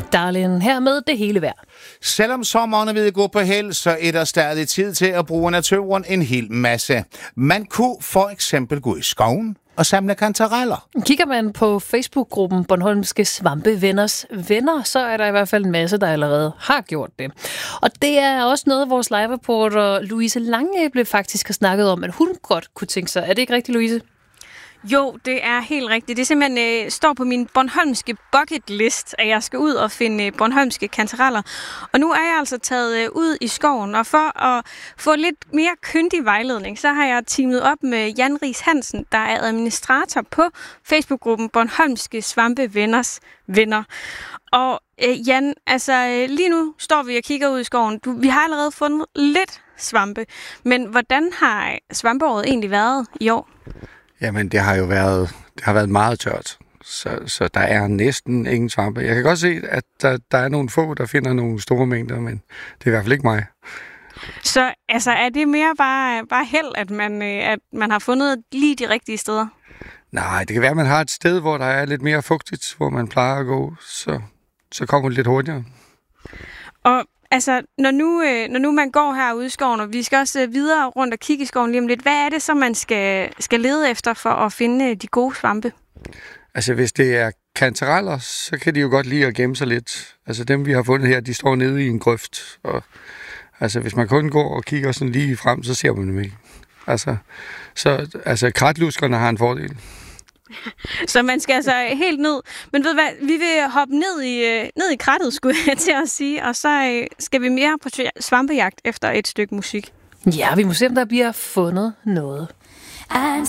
Darlin her med det hele værd. Selvom sommeren er ved at gå på held, så er der stadig tid til at bruge naturen en hel masse. Man kunne for eksempel gå i skoven og samle kantareller. Kigger man på Facebook-gruppen Bornholmske Svampevenners Venner, så er der i hvert fald en masse, der allerede har gjort det. Og det er også noget, vores live-reporter Louise Langæble faktisk har snakket om, at hun godt kunne tænke sig. Er det ikke rigtigt, Louise? Jo, det er helt rigtigt. Det simpelthen står på min bornholmske bucket list, at jeg skal ud og finde bornholmske kantareller. Og nu er jeg altså taget ud i skoven, og for at få lidt mere kyndig vejledning, så har jeg teamet op med Jan Riis Hansen, der er administrator på Facebook-gruppen Bornholmske Svampevenners Venner. Og Jan, altså lige nu står vi og kigger ud i skoven. Vi har allerede fundet lidt svampe, men hvordan har svampeåret egentlig været i år? Jamen, det har været meget tørt, så der er næsten ingen svampe. Jeg kan godt se, at der er nogle få, der finder nogle store mængder, men det er i hvert fald ikke mig. Så altså, er det mere bare held, at man har fundet lige de rigtige steder? Nej, det kan være, at man har et sted, hvor der er lidt mere fugtigt, hvor man plejer at gå, så kommer det lidt hurtigere. Og altså, når nu man går herude i skoven, og vi skal også videre rundt og kigge i skoven lige om lidt, hvad er det så, man skal lede efter for at finde de gode svampe? Altså, hvis det er kantareller, så kan de jo godt lide at gemme sig lidt. Altså, dem vi har fundet her, de står nede i en grøft. Og, altså, hvis man kun går og kigger sådan lige frem, så ser man dem ikke. Altså, kratluskerne har en fordel. Så man skal altså helt ned. Men ved du hvad, vi vil hoppe ned i krattet, skulle jeg til at sige, og så skal vi mere på svampejagt efter et stykke musik. Ja, vi må se, om der bliver fundet noget.